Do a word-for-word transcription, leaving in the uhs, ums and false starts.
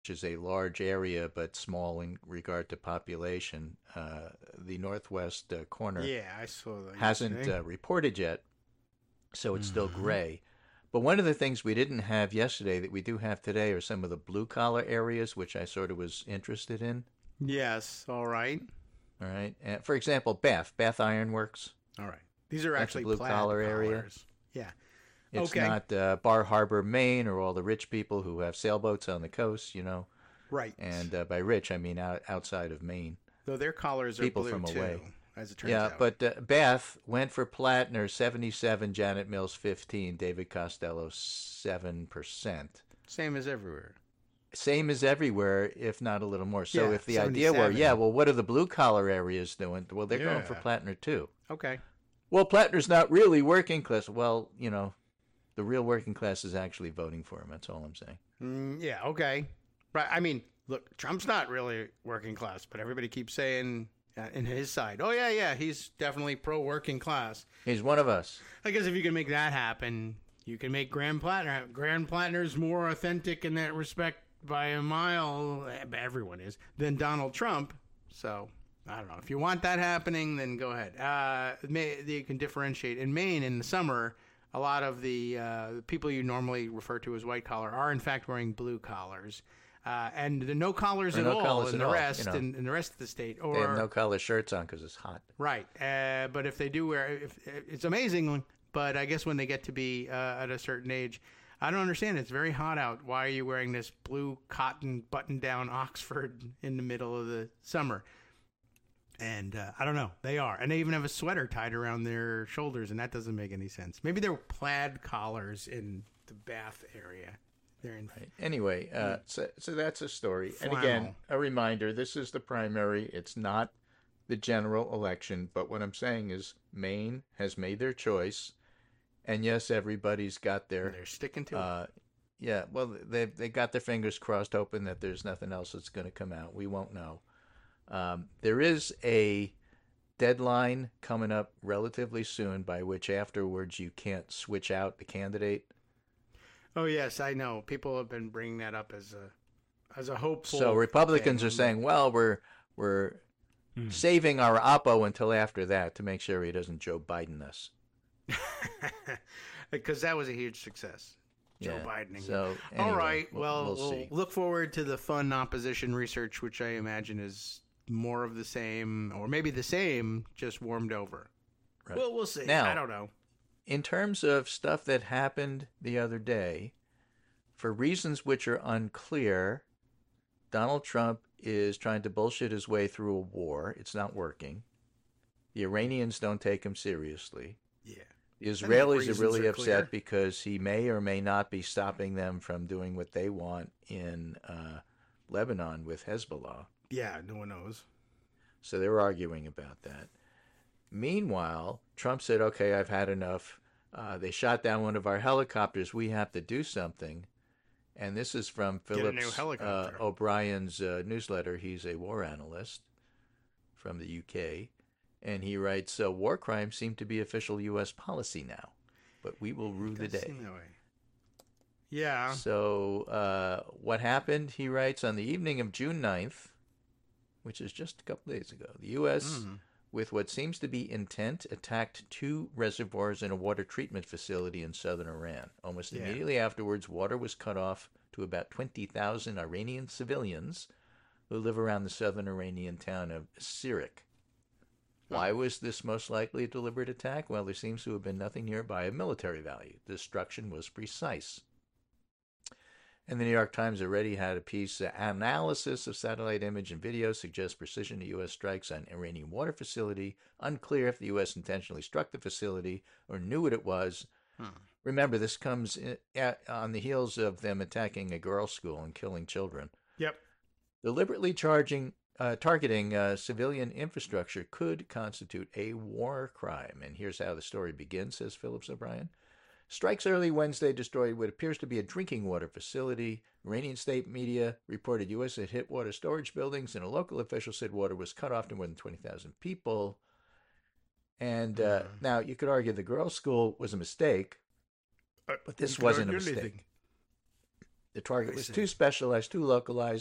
is a large area but small in regard to population. Uh, the northwest uh, corner Yeah, I saw that hasn't yesterday. uh, reported yet, so it's still Hmm. gray. But one of the things we didn't have yesterday that we do have today are some of the blue collar areas, which I sort of was interested in. Yes. All right. All right. And for example, Bath, Bath Iron Works, All right. These are that's a actually blue plaid collar area. collars. Yeah. It's Okay. not uh, Bar Harbor, Maine, or all the rich people who have sailboats on the coast, you know. Right. And uh, by rich, I mean out, outside of Maine, Though their collars are people blue from too, away. as it turns Yeah, out. but uh, Bath went for Plattner seventy-seven, Janet Mills fifteen, David Costello seven percent. Same as everywhere. Same as everywhere, if not a little more. So Yeah, if the idea were, yeah, seventy-seven. well, what are the blue collar areas doing? Well, they're going for Yeah. Plattner too. Okay. Well, Plattner's not really working class. Well, you know, the real working class is actually voting for him. That's all I'm saying. Mm, yeah. Okay. Right. I mean, look, Trump's not really working class, but everybody keeps saying uh, in his side, oh yeah, yeah, he's definitely pro working class. He's one of us. I guess if you can make that happen, you can make Grand Platinum. Grand Platinum's more authentic in that respect by a mile. Everyone is than Donald Trump. So I don't know. If you want that happening, then go ahead. Uh, may, you can differentiate. In Maine, in the summer, a lot of the uh, people you normally refer to as white collar are in fact wearing blue collars. Uh, and the no collars Or at no all collars in at the all, you rest know. in, in the rest of the state, They have or no collar shirts on because it's hot. right. Uh, but if they do wear, if, it's amazing. But I guess when they get to be uh, at a certain age, I don't understand. It's very hot out. Why are you wearing this blue cotton button-down Oxford in the middle of the summer? And uh, I don't know. They are, and they even have a sweater tied around their shoulders, and that doesn't make any sense. Maybe they're plaid collars in the Bath area. They're in Right. Anyway, uh, so, so that's a story. And flannel. again, a reminder, this is the primary. It's not the general election. But what I'm saying is Maine has made their choice. And yes, everybody's got their, They're sticking to it. uh, yeah, well, they've, they got their fingers crossed open that there's nothing else that's going to come out. We won't know. Um, there is a deadline coming up relatively soon by which afterwards you can't switch out the candidate. Oh yes, I know. People have been bringing that up as a as a hopeful. So Republicans thing. are saying, well, we're we're saving our oppo until after that to make sure he doesn't Joe Biden us. Because that was a huge success. Joe Yeah. Bidening. So All anyway, right. we'll, Well, we'll we'll see. look forward to the fun opposition research, which I imagine is more of the same, or maybe the same, just warmed over. Right. Well, we'll see. Now, I don't know. in terms of stuff that happened the other day, for reasons which are unclear, Donald Trump is trying to bullshit his way through a war. It's not working. The Iranians don't take him seriously. Yeah. The I think Israelis are reasons really are upset clear. because he may or may not be stopping them from doing what they want in uh, Lebanon with Hezbollah. Yeah, no one knows. So they're arguing about that. Meanwhile, Trump said, okay, I've had enough. Uh, they shot down one of our helicopters. We have to do something. And this is from Get a new Phillips uh, helicopter. O'Brien's uh, newsletter. He's a war analyst from the U K. And he writes, so war crimes seem to be official U S policy now, but we will rue the Does day. seem that way. Yeah. So uh, what happened, he writes, on the evening of June ninth, which is just a couple days ago, the U S, Mm. with what seems to be intent, attacked two reservoirs in a water treatment facility in southern Iran. Almost Yeah. immediately afterwards, water was cut off to about twenty thousand Iranian civilians who live around the southern Iranian town of Sirik. Why was this most likely a deliberate attack? Well, there seems to have been nothing nearby of military value. The destruction was precise. And the New York Times already had a piece. Uh, analysis of satellite image and video suggests precision to U S strikes on Iranian water facility. Unclear if the U S intentionally struck the facility or knew what it was. Hmm. Remember, this comes in, at, on the heels of them attacking a girls' school and killing children. Yep. Deliberately charging, uh, targeting uh, civilian infrastructure could constitute a war crime. And here's how the story begins, says Phillips O'Brien. Strikes early Wednesday destroyed what appears to be a drinking water facility. Iranian state media reported U S had hit water storage buildings, and a local official said water was cut off to more than twenty thousand people. And uh, Mhm. now you could argue the girls' school was a mistake, Uh, but this you could wasn't a argue mistake. anything. The target I was see. too specialized, too localized.